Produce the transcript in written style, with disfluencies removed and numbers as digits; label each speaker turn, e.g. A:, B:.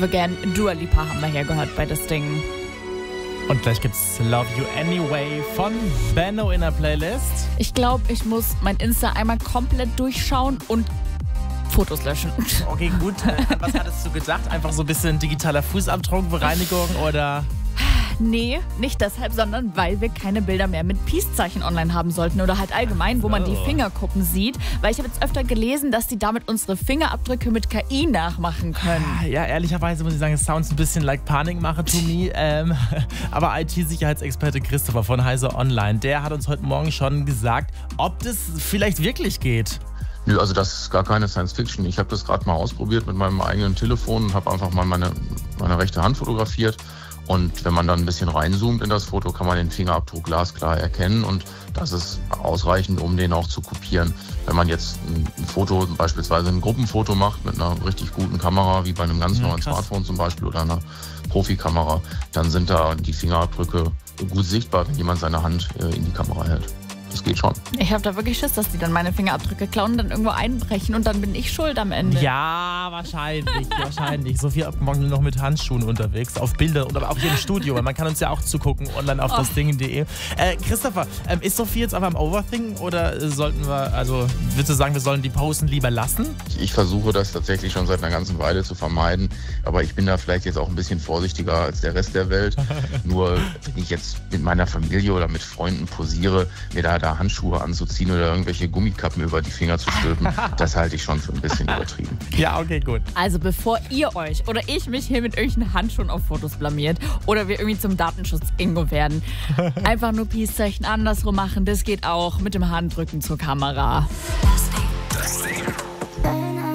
A: Again, Dua Lipa haben wir hier gehört bei das Ding.
B: Und gleich gibt's Love You Anyway von Benno in der Playlist.
A: Ich glaube, ich muss mein Insta einmal komplett durchschauen und Fotos löschen.
B: Okay, gut. Was hattest du gedacht? Einfach so ein bisschen digitaler Fußabdruck, Bereinigung oder...
A: Nee, nicht deshalb, sondern weil wir keine Bilder mehr mit Peace-Zeichen online haben sollten oder halt allgemein, wo man die Fingerkuppen sieht. Weil ich habe jetzt öfter gelesen, dass die damit unsere Fingerabdrücke mit KI nachmachen können.
B: Ja, ehrlicherweise muss ich sagen, es sounds ein bisschen like Panikmache to me. Aber IT-Sicherheitsexperte Christopher von Heise Online, der hat uns heute Morgen schon gesagt, ob das vielleicht wirklich geht.
C: Nö, also das ist gar keine Science-Fiction. Ich habe das gerade mal ausprobiert mit meinem eigenen Telefon und habe einfach mal meine rechte Hand fotografiert. Und wenn man dann ein bisschen reinzoomt in das Foto, kann man den Fingerabdruck glasklar erkennen und das ist ausreichend, um den auch zu kopieren. Wenn man jetzt ein Foto, beispielsweise ein Gruppenfoto macht mit einer richtig guten Kamera, wie bei einem ganz neuen Smartphone zum Beispiel oder einer Profikamera, dann sind da die Fingerabdrücke gut sichtbar, wenn jemand seine Hand in die Kamera hält. Das geht schon.
A: Ich habe da wirklich Schiss, dass die dann meine Fingerabdrücke klauen und dann irgendwo einbrechen und dann bin ich schuld am Ende.
B: Ja, wahrscheinlich. Sophie ab morgen noch mit Handschuhen unterwegs, auf Bilder oder auch hier im Studio, weil man kann uns ja auch zugucken, online auf dasding.de. Christopher, ist Sophie jetzt aber am Overthinken oder würdest du sagen, wir sollen die Posen lieber lassen?
C: Ich versuche das tatsächlich schon seit einer ganzen Weile zu vermeiden, aber ich bin da vielleicht jetzt auch ein bisschen vorsichtiger als der Rest der Welt. Nur wenn ich jetzt mit meiner Familie oder mit Freunden posiere, mir da Handschuhe anzuziehen oder irgendwelche Gummikappen über die Finger zu stülpen, das halte ich schon für ein bisschen übertrieben.
B: Ja, okay, gut.
A: Also bevor ihr euch oder ich mich hier mit irgendwelchen Handschuhen auf Fotos blamiert oder wir irgendwie zum Datenschutz-Ingo werden, einfach nur Peace-Zeichen andersrum machen, das geht auch mit dem Handrücken zur Kamera.
D: Das Ding.